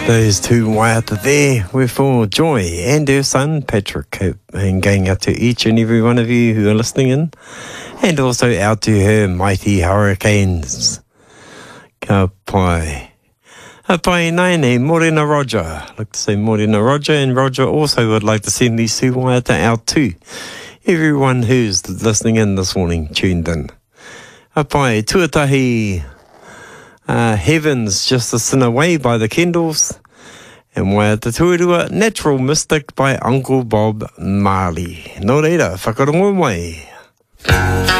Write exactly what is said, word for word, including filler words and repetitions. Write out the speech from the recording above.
Those two waiata there were for Joy and her son Patrick, and going out to each and every one of you who are listening in, and also out to her mighty hurricanes. Ka pai. A pai naine, Morena Roger. I'd like to say Morena Roger, and Roger also would like to send these two waiata out to everyone who's listening in this morning, tuned in. A pai, tuatahi. Uh, Heavens Just a Sin Away by the Kendalls, and Waiata Tuarua, Natural Mystic by Uncle Bob Marley. Nō reira, whakarongo mai.